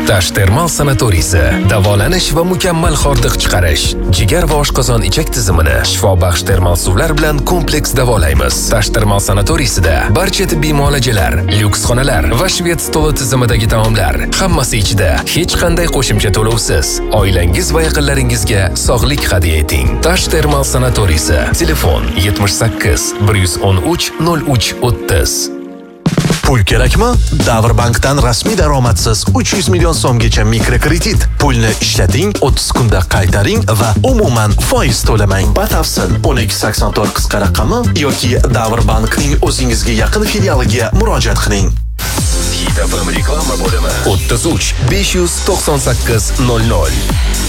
Tash termal sanatoriysi davolanish va mukammal hordiq chiqarish, jigar va oshqozon ichak tizimini shifobaxsh termal suvlar bilan kompleks davolaymiz. Tash termal sanatoriyisida barcha tibbiy muolajalar, lyuks xonalar va shved stoli tizimidagi taomlar hammasi ichida hech qanday qo'shimcha to'lovsiz. Oilangiz va yaqinlaringizga sog'lik hadya eting. Tash termal sanatoriysi. Telefon 78 113 03 30. Pul kerakmi? Davr Bankdan rasmiy daromadsiz 300 million so'mgacha mikrokredit. Pulni ishlating, 30 kunda qaytaring va umuman foiz to'lamang. Batafsil 1284 qisqa raqami yoki Davr Bankning o'zingizga yaqin filialiga murojaat qiling. Hit FM reklama bo'limi 33 598 00.